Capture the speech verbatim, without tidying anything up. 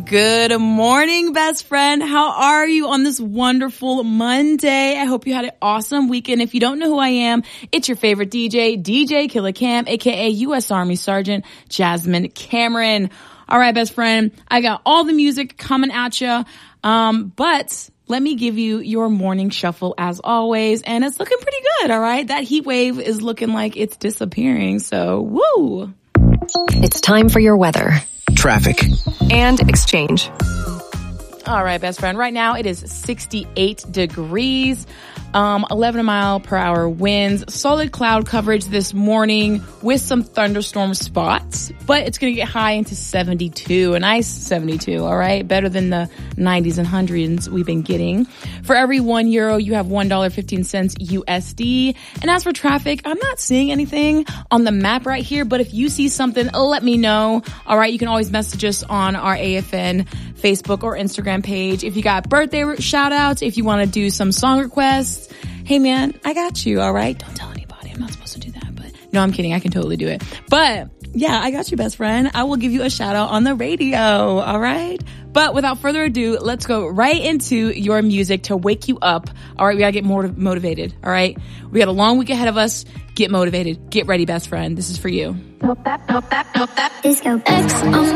Good morning, best friend. How are you on this wonderful Monday? I hope you had an awesome weekend. If you don't know who I am, it's your favorite D J, D J Killer Cam, aka U S Army Sergeant Jasmine Cameron. All right, best friend, I got all the music coming at you, um, but let me give you your morning shuffle as always, and it's looking pretty good, all right? That heat wave is looking like it's disappearing, so woo! It's time for your weather, traffic, and exchange. All right, best friend. Right now it is sixty-eight degrees, um, eleven mile per hour winds, solid cloud coverage this morning with some thunderstorm spots, but it's going to get high into seventy-two, a nice seventy-two. All right. Better than the nineties and hundreds we've been getting. For every one euro, you have one dollar and fifteen cents U S D. And as for traffic, I'm not seeing anything on the map right here, but if you see something, let me know. All right. You can always message us on our A F N Facebook or Instagram page. If you got birthday shout outs, if you want to do some song requests, hey man, I got you. All right. Don't tell anybody. I'm not supposed to do that, but no, I'm kidding. I can totally do it. But yeah, I got you, best friend. I will give you a shout out on the radio. All right. But without further ado, let's go right into your music to wake you up. All right. We got to get more motivated. All right. We got a long week ahead of us. Get motivated. Get ready, best friend. This is for you. Disco X on